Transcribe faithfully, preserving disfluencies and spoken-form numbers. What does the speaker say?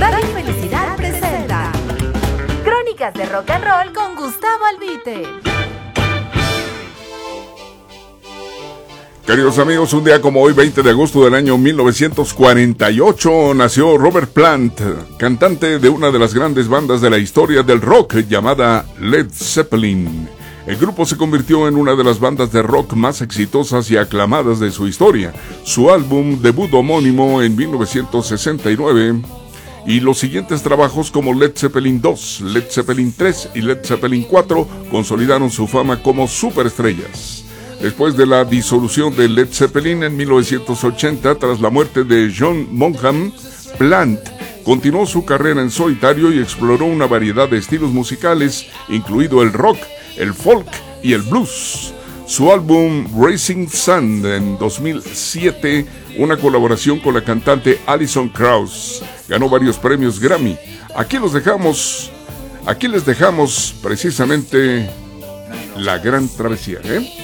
Radio Felicidad presenta Crónicas de Rock and Roll con Gustavo Albite. Queridos amigos, un día como hoy, veinte de agosto del año mil novecientos cuarenta y ocho, nació Robert Plant, cantante de una de las grandes bandas de la historia del rock llamada Led Zeppelin. El grupo se convirtió en una de las bandas de rock más exitosas y aclamadas de su historia. Su álbum debut homónimo en mil novecientos sesenta y nueve y los siguientes trabajos como Led Zeppelin dos, Led Zeppelin tres y Led Zeppelin cuatro consolidaron su fama como superestrellas. Después de la disolución de Led Zeppelin en mil novecientos ochenta, tras la muerte de John Bonham, Plant continuó su carrera en solitario y exploró una variedad de estilos musicales, incluido el rock, el folk y el blues. Su álbum Rising Sun en dos mil siete, una colaboración con la cantante Alison Krauss, ganó varios premios Grammy. Aquí los dejamos, aquí les dejamos precisamente La Gran Travesía, ¿eh?